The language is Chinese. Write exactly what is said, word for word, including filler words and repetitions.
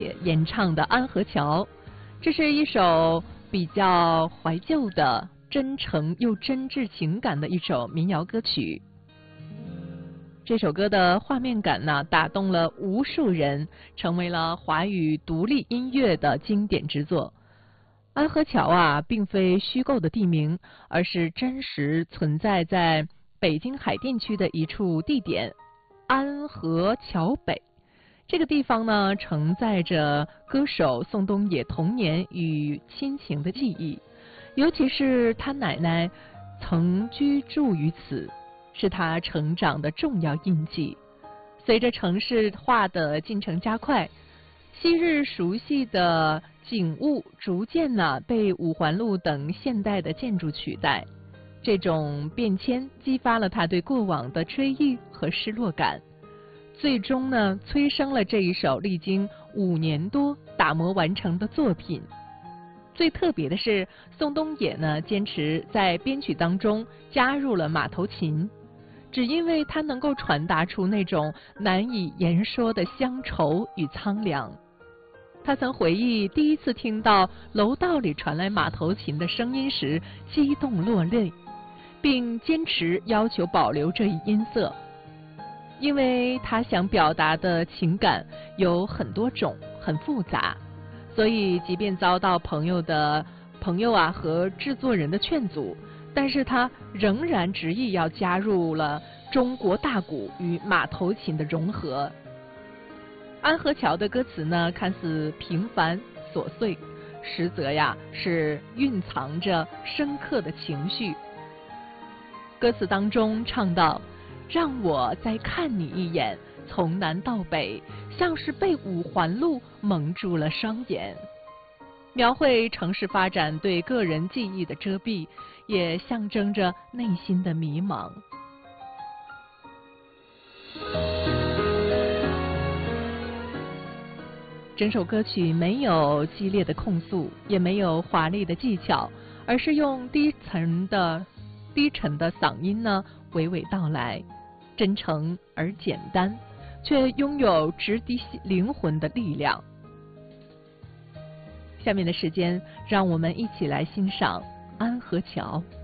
演唱的《安河桥》，这是一首比较怀旧的、真诚又真挚情感的一首民谣歌曲。这首歌的画面感呢，打动了无数人，成为了华语独立音乐的经典之作。安河桥啊，并非虚构的地名，而是真实存在在北京海淀区的一处地点——安河桥北。这个地方呢，承载着歌手宋冬野童年与亲情的记忆，尤其是他奶奶曾居住于此，是他成长的重要印记。随着城市化的进程加快，昔日熟悉的景物逐渐呢被五环路等现代的建筑取代，这种变迁激发了他对过往的追忆和失落感，最终呢催生了这一首历经五年多打磨完成的作品。最特别的是，宋冬野呢坚持在编曲当中加入了马头琴，只因为它能够传达出那种难以言说的乡愁与苍凉。他曾回忆第一次听到楼道里传来马头琴的声音时，激动落泪，并坚持要求保留这一音色，因为他想表达的情感有很多种，很复杂，所以即便遭到朋友的朋友啊和制作人的劝阻，但是他仍然执意要加入了中国大鼓与马头琴的融合。安河桥的歌词呢，看似平凡琐碎，实则呀是蕴藏着深刻的情绪。歌词当中唱到：让我再看你一眼，从南到北，像是被五环路蒙住了双眼。描绘城市发展对个人记忆的遮蔽，也象征着内心的迷茫。整首歌曲没有激烈的控诉，也没有华丽的技巧，而是用低沉的低沉的嗓音呢娓娓道来，真诚而简单，却拥有直抵灵魂的力量。下面的时间，让我们一起来欣赏《安河桥》。